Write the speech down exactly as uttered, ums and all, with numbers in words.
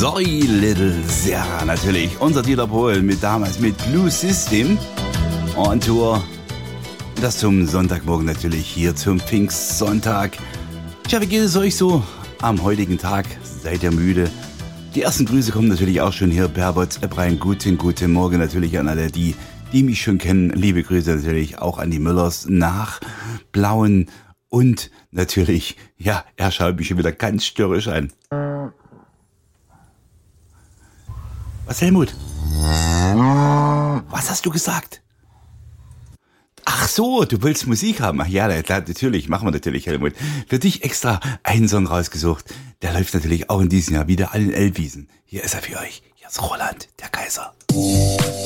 Sorry Little Sarah natürlich. Unser Dieter Bohlen mit damals mit Blue System on Tour. Das zum Sonntagmorgen natürlich hier zum Pfingstsonntag. Tja, wie geht es euch so am heutigen Tag? Seid ihr müde? Die ersten Grüße kommen natürlich auch schon hier per WhatsApp rein. Guten, guten Morgen natürlich an alle, die, die mich schon kennen. Liebe Grüße natürlich auch an die Müllers nach Blauen. Und natürlich, ja, er schaut mich schon wieder ganz störrisch an. Was, Helmut? Was hast du gesagt? Ach so, du willst Musik haben. Ach ja, natürlich, machen wir natürlich, Helmut. Für dich extra einen Song rausgesucht. Der läuft natürlich auch in diesem Jahr wieder an den Elbwiesen. Hier ist er für euch. Hier ist Roland, der Kaiser.